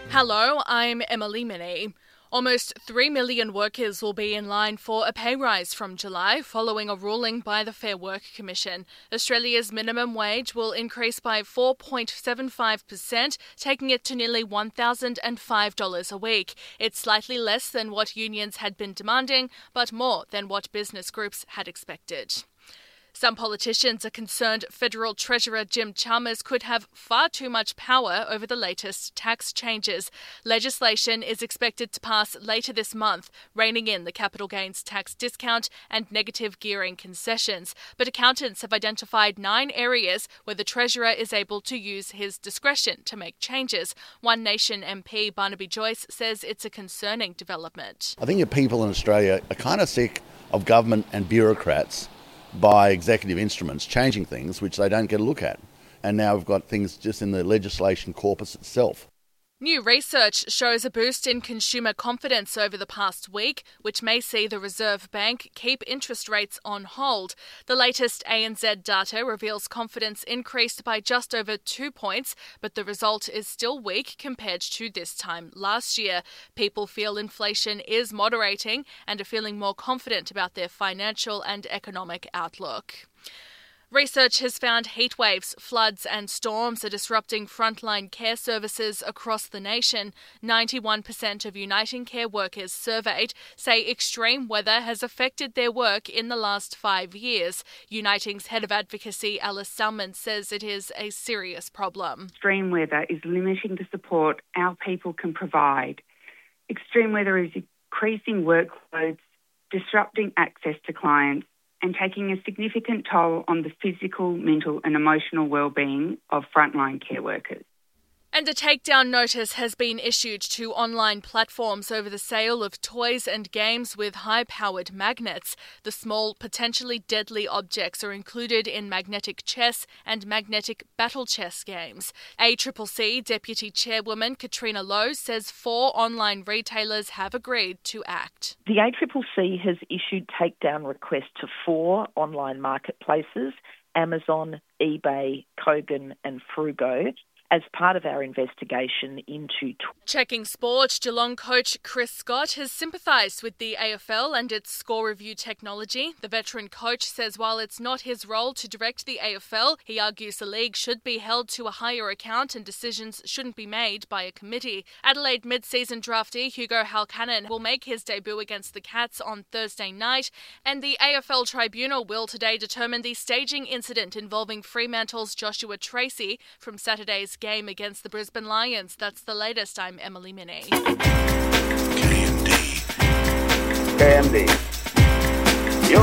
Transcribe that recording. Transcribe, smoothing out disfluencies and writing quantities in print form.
Hello, I'm Emily Minnie. Almost 3 million workers will be in line for a pay rise from July following a ruling by the Fair Work Commission. Australia's minimum wage will increase by 4.75%, taking it to nearly $1,005 a week. It's slightly less than what unions had been demanding, but more than what business groups had expected. Some politicians are concerned Federal Treasurer Jim Chalmers could have far too much power over the latest tax changes. Legislation is expected to pass later this month, reining in the capital gains tax discount and negative gearing concessions. But accountants have identified 9 areas where the Treasurer is able to use his discretion to make changes. One Nation MP Barnaby Joyce says it's a concerning development. I think your people in Australia are kind of sick of government and bureaucrats by executive instruments changing things which they don't get a look at. And now we've got things just in the legislation corpus itself. New research shows a boost in consumer confidence over the past week, which may see the Reserve Bank keep interest rates on hold. The latest ANZ data reveals confidence increased by just over 2 points, but the result is still weak compared to this time last year. People feel inflation is moderating and are feeling more confident about their financial and economic outlook. Research has found heatwaves, floods and storms are disrupting frontline care services across the nation. 91% of Uniting Care workers surveyed say extreme weather has affected their work in the last 5 years. Uniting's head of advocacy, Alice Salmon, says it is a serious problem. Extreme weather is limiting the support our people can provide. Extreme weather is increasing workloads, disrupting access to clients, and taking a significant toll on the physical, mental and emotional well-being of frontline care workers. And a takedown notice has been issued to online platforms over the sale of toys and games with high-powered magnets. The small, potentially deadly objects are included in magnetic chess and magnetic battle chess games. ACCC Deputy Chairwoman Katrina Lowe says 4 online retailers have agreed to act. The ACCC has issued takedown requests to 4 online marketplaces, Amazon, eBay, Kogan and Frugo, as part of our investigation into... Checking sport, Geelong coach Chris Scott has sympathised with the AFL and its score review technology. The veteran coach says while it's not his role to direct the AFL, he argues the league should be held to a higher account and decisions shouldn't be made by a committee. Adelaide mid-season draftee Hugo Halkanen will make his debut against the Cats on Thursday night, and the AFL Tribunal will today determine the staging incident involving Fremantle's Joshua Tracy from Saturday's game against the Brisbane Lions. That's the latest. I'm Emily Minnie. KMD.